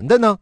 的呢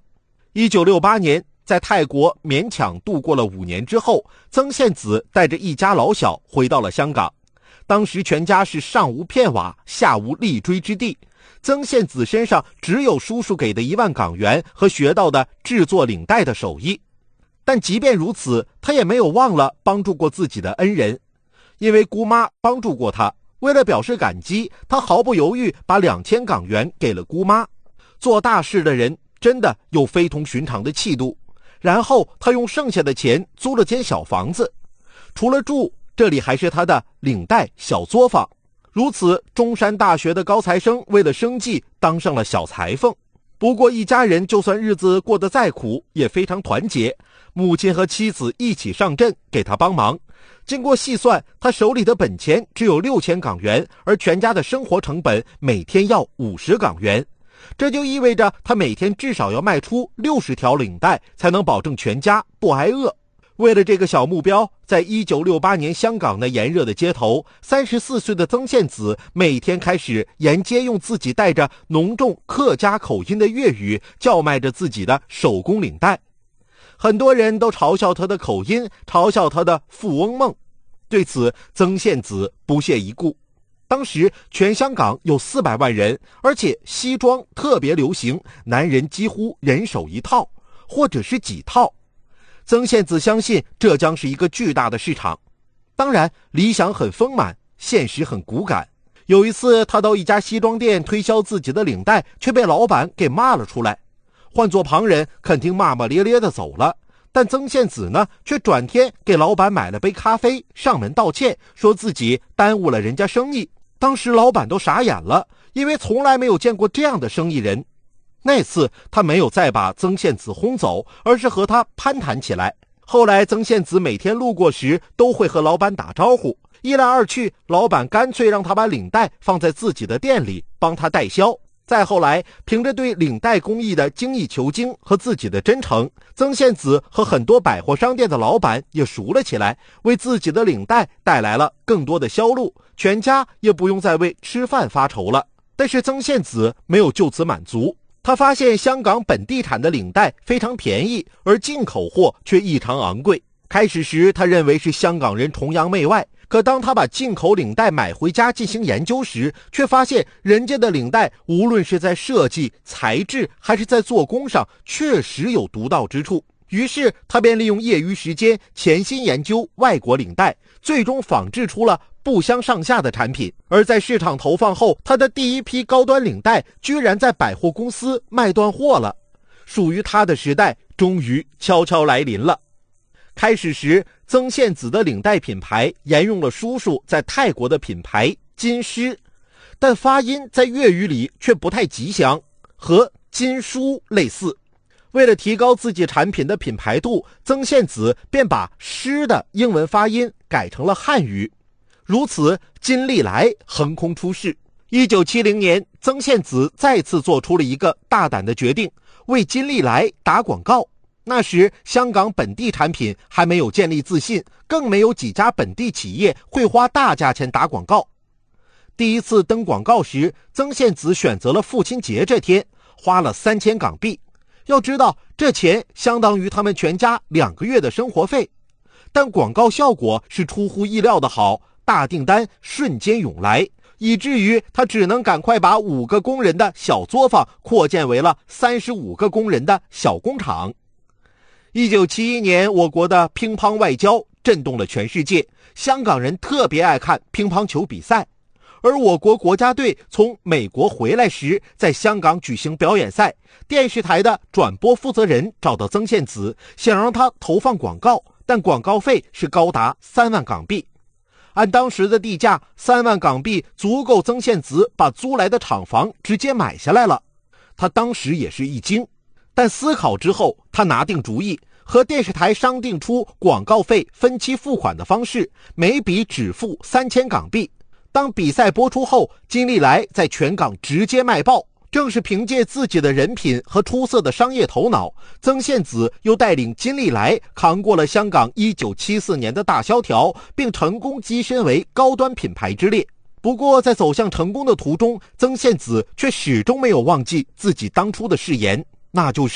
？1968年，在泰国勉强度过了5年之后，曾宪梓带着一家老小回到了香港。当时全家是上无片瓦，下无立锥之地。曾宪梓身上只有叔叔给的1万港元和学到的制作领带的手艺。但即便如此，他也没有忘了帮助过自己的恩人。因为姑妈帮助过他，为了表示感激，他毫不犹豫把2000港元给了姑妈。做大事的人真的有非同寻常的气度。然后他用剩下的钱租了间小房子，除了住，这里还是他的领带小作坊。如此，中山大学的高材生为了生计当上了小裁缝。不过一家人就算日子过得再苦，也非常团结。母亲和妻子一起上阵给他帮忙。经过细算，他手里的本钱只有6000港元，而全家的生活成本每天要50港元。这就意味着他每天至少要卖出60条领带，才能保证全家不挨饿。为了这个小目标，在1968年香港那炎热的街头，34岁的曾宪梓每天开始沿街用自己带着浓重客家口音的粤语叫卖着自己的手工领带。很多人都嘲笑他的口音，嘲笑他的富翁梦。对此，曾宪梓不屑一顾。当时全香港有400万人，而且西装特别流行，男人几乎人手1套，或者是几套。曾宪梓相信这将是一个巨大的市场。当然，理想很丰满，现实很骨感。有一次，他到一家西装店推销自己的领带，却被老板给骂了出来。换做旁人肯定骂骂咧咧的走了，但曾宪梓呢，却转天给老板买了杯咖啡，上门道歉，说自己耽误了人家生意。当时老板都傻眼了，因为从来没有见过这样的生意人。那次他没有再把曾宪梓轰走，而是和他攀谈起来。后来曾宪梓每天路过时都会和老板打招呼，一来二去，老板干脆让他把领带放在自己的店里帮他代销。再后来，凭着对领带工艺的精益求精和自己的真诚，曾宪梓和很多百货商店的老板也熟了起来，为自己的领带带来了更多的销路，全家也不用再为吃饭发愁了。但是曾宪梓没有就此满足，他发现香港本地产的领带非常便宜，而进口货却异常昂贵。开始时他认为是香港人崇洋媚外，可当他把进口领带买回家进行研究时，却发现人家的领带无论是在设计、材质还是在做工上确实有独到之处。于是他便利用业余时间潜心研究外国领带，最终仿制出了不相上下的产品。而在市场投放后，他的第一批高端领带居然在百货公司卖断货了。属于他的时代终于悄悄来临了。开始时，曾宪梓的领带品牌沿用了叔叔在泰国的品牌金狮，但发音在粤语里却不太吉祥，和金书类似。为了提高自己产品的品牌度，曾宪梓便把狮的英文发音改成了汉语。如此，金利来横空出世。1970年，曾宪梓再次做出了一个大胆的决定，为金利来打广告。那时香港本地产品还没有建立自信，更没有几家本地企业会花大价钱打广告。第一次登广告时，曾宪梓选择了父亲节这天，花了3000港币。要知道，这钱相当于他们全家2个月的生活费。但广告效果是出乎意料的好，大订单瞬间涌来，以至于他只能赶快把5个工人的小作坊扩建为了35个工人的小工厂。1971年，我国的乒乓外交震动了全世界，香港人特别爱看乒乓球比赛。而我国国家队从美国回来时，在香港举行表演赛，电视台的转播负责人找到曾宪梓，想让他投放广告，但广告费是高达3万港币。按当时的地价，3万港币足够曾宪梓把租来的厂房直接买下来了。他当时也是一惊，但思考之后，他拿定主意，和电视台商定出广告费分期付款的方式，每笔只付3000港币。当比赛播出后，金利来在全港直接卖爆。正是凭借自己的人品和出色的商业头脑，曾宪梓又带领金利来扛过了香港1974年的大萧条，并成功跻身为高端品牌之列。不过在走向成功的途中，曾宪梓却始终没有忘记自己当初的誓言，那就是